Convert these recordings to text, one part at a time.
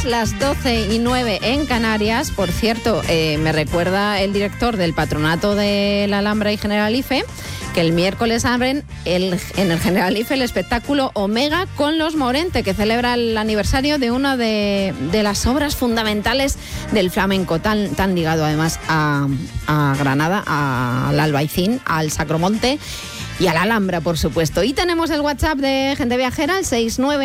Canarias, las 12:09 en Canarias. Por cierto, me recuerda el director del Patronato de la Alhambra y Generalife que el miércoles abren en el Generalife el espectáculo Omega con los Morente, que celebra el aniversario de una de las obras fundamentales del flamenco, tan ligado además a Granada, al Albaicín, al Sacromonte y a la Alhambra, por supuesto. Y tenemos el WhatsApp de Gente Viajera, el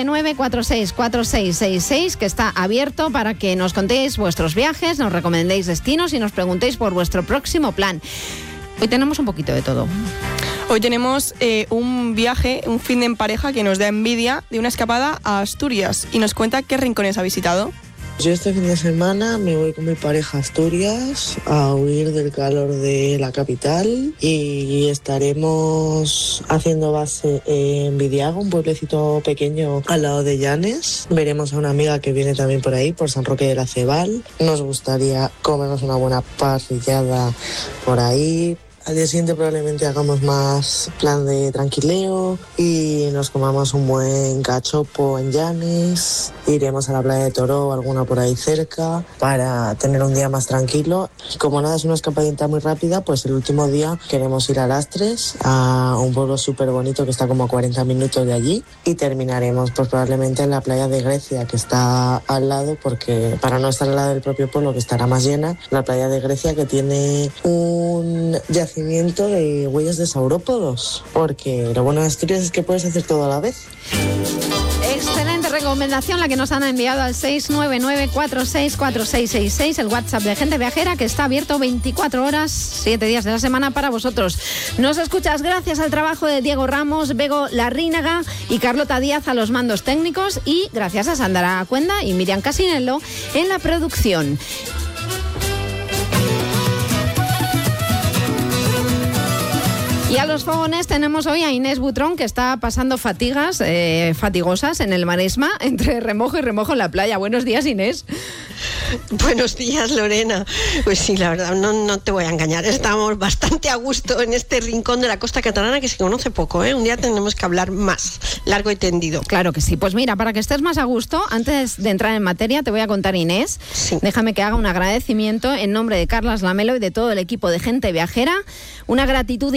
699-464666, que está abierto para que nos contéis vuestros viajes, nos recomendéis destinos y nos preguntéis por vuestro próximo plan. Hoy tenemos un poquito de todo. Hoy tenemos un viaje, un fin de en pareja que nos da envidia de una escapada a Asturias y nos cuenta qué rincones ha visitado. Yo este fin de semana me voy con mi pareja a Asturias a huir del calor de la capital y estaremos haciendo base en Vidiago, un pueblecito pequeño al lado de Llanes. Veremos a una amiga que viene también por ahí, por San Roque de la Cebal. Nos gustaría comernos una buena parrillada por ahí. Al día siguiente probablemente hagamos más plan de tranquileo y nos comamos un buen cachopo en Llanes. Iremos a la playa de Toro o alguna por ahí cerca para tener un día más tranquilo. Y como nada, es una escapadita muy rápida, pues el último día queremos ir a Lastres, a un pueblo súper bonito que está como a 40 minutos de allí. Y terminaremos pues probablemente en la playa de Grecia, que está al lado, porque para no estar al lado del propio pueblo, que estará más llena, la playa de Grecia, que tiene un yacimiento de huellas de saurópodos, porque lo bueno de Asturias es que puedes hacer todo a la vez. Excelente recomendación la que nos han enviado al 699-464666, el WhatsApp de Gente Viajera, que está abierto 24 horas, 7 días de la semana para vosotros. Nos escuchas gracias al trabajo de Diego Ramos, Bego Larrínaga y Carlota Díaz a los mandos técnicos, y gracias a Sandra Cuenda y Miriam Casinello en la producción. Y a los fogones tenemos hoy a Inés Butrón, que está pasando fatigosas en el Maresma, entre remojo y remojo en la playa. Buenos días, Inés. Buenos días, Lorena. Pues sí, la verdad, no te voy a engañar. Estamos bastante a gusto en este rincón de la costa catalana que se conoce poco, ¿eh? Un día tenemos que hablar más, largo y tendido. Claro que sí. Pues mira, para que estés más a gusto, antes de entrar en materia, te voy a contar, Inés. Sí. Déjame que haga un agradecimiento en nombre de Carlas Lamelo y de todo el equipo de Gente Viajera. Una gratitud